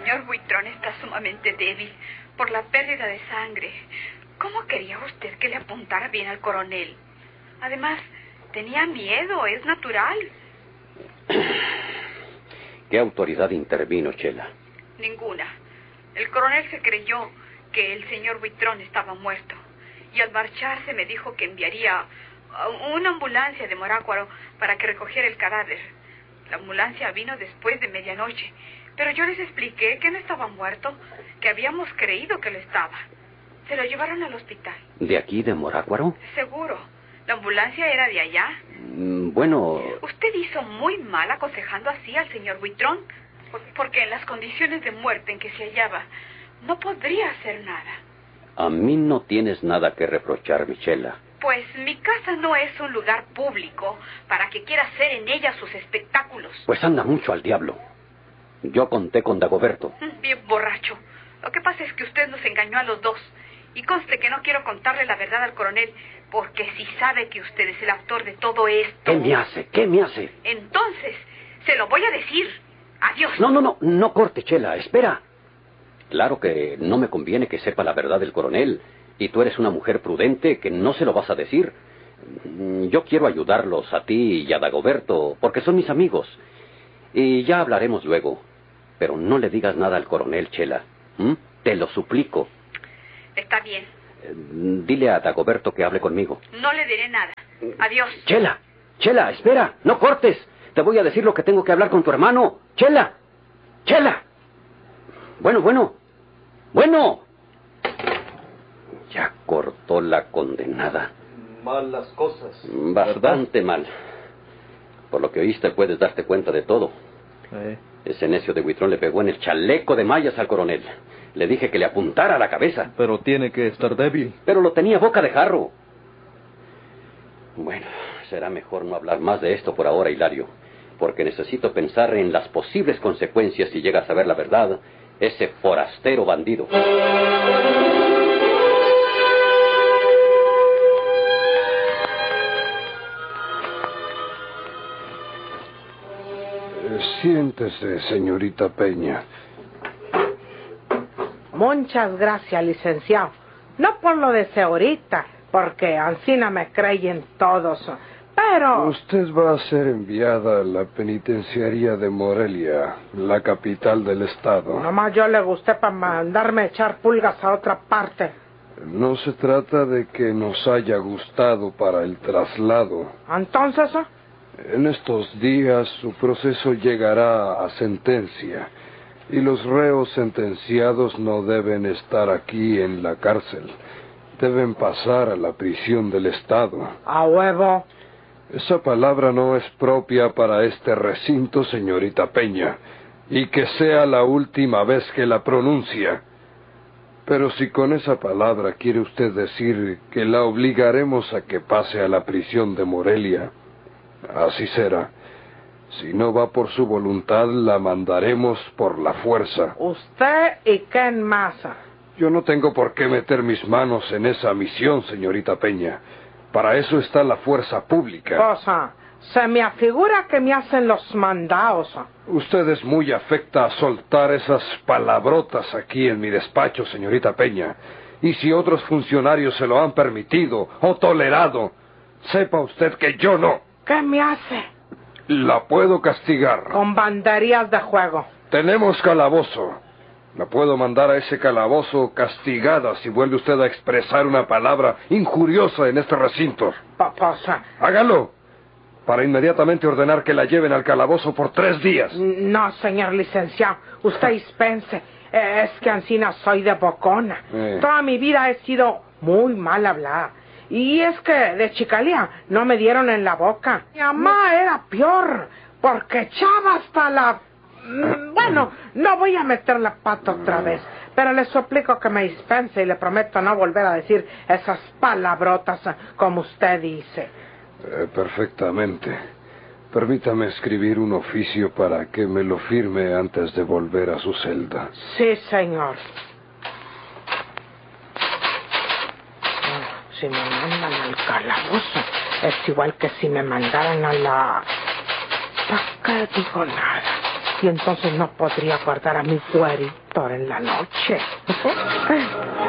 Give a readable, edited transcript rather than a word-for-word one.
señor Buitrón está sumamente débil por la pérdida de sangre. ¿Cómo quería usted que le apuntara bien al coronel? Además, tenía miedo, es natural. ¿Qué autoridad intervino, Chela? Ninguna. El coronel se creyó que el señor Buitrón estaba muerto. Y al marcharse me dijo que enviaría una ambulancia de Morácuaro para que recogiera el cadáver. La ambulancia vino después de medianoche. Pero yo les expliqué que no estaba muerto, que habíamos creído que lo estaba. Se lo llevaron al hospital. ¿De aquí, de Morácuaro? Seguro. La ambulancia era de allá. Bueno... Usted hizo muy mal aconsejando así al señor Buitrón, porque en las condiciones de muerte en que se hallaba, no podría hacer nada. A mí no tienes nada que reprochar, Michela. Pues mi casa no es un lugar público para que quiera hacer en ella sus espectáculos. Pues anda mucho al diablo. Yo conté con Dagoberto. Bien borracho. Lo que pasa es que usted nos engañó a los dos. Y conste que no quiero contarle la verdad al coronel, porque si sabe que usted es el autor de todo esto... ¿Qué me hace? ¿Qué me hace? Entonces, se lo voy a decir. Adiós. No corte, Chela, espera. Claro que no me conviene que sepa la verdad del coronel, y tú eres una mujer prudente que no se lo vas a decir. Yo quiero ayudarlos a ti y a Dagoberto, porque son mis amigos. Y ya hablaremos luego. Pero no le digas nada al coronel, Chela. Te lo suplico. Está bien. Dile a Dagoberto que hable conmigo. No le diré nada. Adiós. Chela, espera, no cortes. Te voy a decir lo que tengo que hablar con tu hermano. Chela. Bueno. Ya cortó la condenada. Mal las cosas. Bastante mal. Por lo que oíste puedes darte cuenta de todo. Ese necio de Buitrón le pegó en el chaleco de mallas al coronel. Le dije que le apuntara a la cabeza. Pero tiene que estar débil. Pero lo tenía boca de jarro. Bueno, será mejor no hablar más de esto por ahora, Hilario, porque necesito pensar en las posibles consecuencias si llega a saber la verdad ese forastero bandido. Siéntese, señorita Peña. Muchas gracias, licenciado. No por lo de ahorita, porque ansina me creen todos. Pero... Usted va a ser enviada a la penitenciaría de Morelia, la capital del estado. Nomás yo le gusté para mandarme a echar pulgas a otra parte. No se trata de que nos haya gustado para el traslado. ¿Entonces? En estos días su proceso llegará a sentencia y los reos sentenciados no deben estar aquí en la cárcel. Deben pasar a la prisión del estado. ¿A huevo? Esa palabra no es propia para este recinto, señorita Peña, y que sea la última vez que la pronuncia. Pero si con esa palabra quiere usted decir que la obligaremos a que pase a la prisión de Morelia, así será. Si no va por su voluntad, la mandaremos por la fuerza. ¿Usted y quién más? Yo no tengo por qué meter mis manos en esa misión, señorita Peña. Para eso está la fuerza pública. Cosa, se me afigura que me hacen los mandados. Usted es muy afecta a soltar esas palabrotas aquí en mi despacho, señorita Peña. Y si otros funcionarios se lo han permitido o tolerado, sepa usted que yo no. ¿Qué me hace? La puedo castigar. Con banderías de juego. Tenemos calabozo. La puedo mandar a ese calabozo castigada si vuelve usted a expresar una palabra injuriosa en este recinto. Paposa. Hágalo, para inmediatamente ordenar que la lleven al calabozo por 3 días. No, señor licenciado, usted dispense. Es que ansina soy de bocona. Toda mi vida he sido muy mal hablada. Y es que de chicalía no me dieron en la boca. Mi mamá era peor, porque echaba hasta la... Bueno, no voy a meter la pata otra vez, pero le suplico que me dispense y le prometo no volver a decir esas palabrotas como usted dice. Perfectamente. Permítame escribir un oficio para que me lo firme antes de volver a su celda. Sí, señor. Si me mandan al calabozo, es igual que si me mandaran a la... ¿Para qué digo nada? y entonces no podría guardar a mi güerito en la noche.